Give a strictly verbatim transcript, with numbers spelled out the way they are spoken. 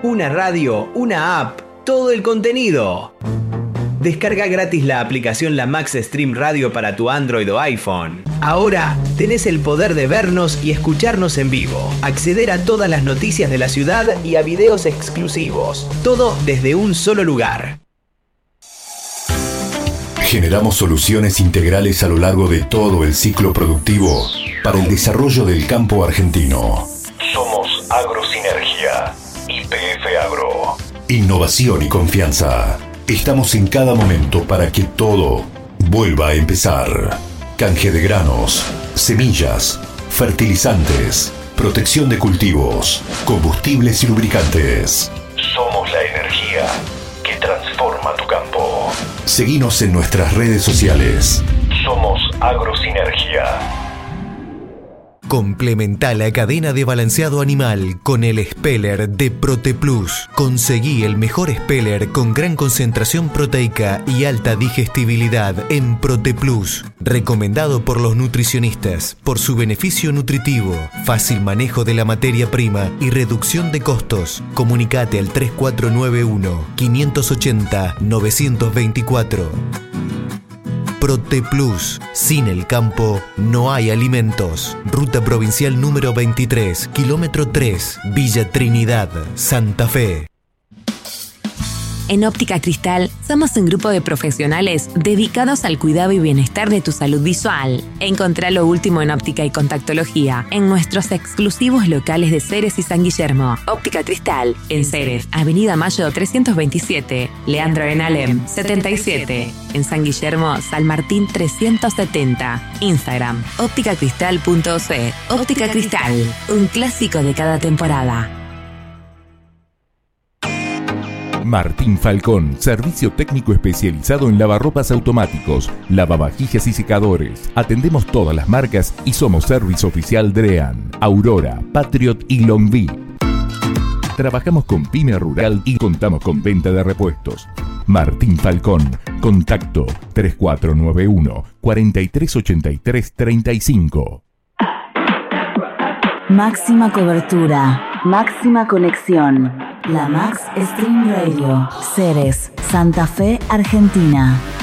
Una radio, una app, todo el contenido. Descarga gratis la aplicación La Max Stream Radio para tu Android o iPhone. Ahora tenés el poder de vernos y escucharnos en vivo, acceder a todas las noticias de la ciudad y a videos exclusivos. Todo desde un solo lugar. Generamos soluciones integrales a lo largo de todo el ciclo productivo para el desarrollo del campo argentino. Somos Agrosinergia, Y P F Agro. Innovación y confianza. Estamos en cada momento para que todo vuelva a empezar. Canje de granos, semillas, fertilizantes, protección de cultivos, combustibles y lubricantes. Somos la energía que transforma tu campo. Seguinos en nuestras redes sociales. Somos Agrosinergia. Complementa la cadena de balanceado animal con el Speller de ProtePlus. Conseguí el mejor Speller con gran concentración proteica y alta digestibilidad en ProtePlus. Recomendado por los nutricionistas por su beneficio nutritivo, fácil manejo de la materia prima y reducción de costos. Comunicate al tres cuatro nueve uno, cinco ocho cero, nueve dos cuatro. ProtePlus. Sin el campo no hay alimentos. Ruta provincial número veintitrés, kilómetro tres, Villa Trinidad, Santa Fe. En Óptica Cristal somos un grupo de profesionales dedicados al cuidado y bienestar de tu salud visual. Encontrá lo último en óptica y contactología en nuestros exclusivos locales de Ceres y San Guillermo. Óptica Cristal, en Ceres, Avenida Mayo trescientos veintisiete, Leandro Enalem setenta y siete. En San Guillermo, San Martín trescientos setenta. Instagram, óptica cristal punto c. Óptica Cristal, un clásico de cada temporada. Martín Falcón, servicio técnico especializado en lavarropas automáticos, lavavajillas y secadores. Atendemos todas las marcas y somos servicio oficial Drean, Aurora, Patriot y Longvi. Trabajamos con pyme rural y contamos con venta de repuestos. Martín Falcón, contacto tres cuatro nueve uno, cuatro tres ocho tres, tres cinco. Máxima cobertura, máxima conexión. La Max Stream Radio, Ceres, Santa Fe, Argentina.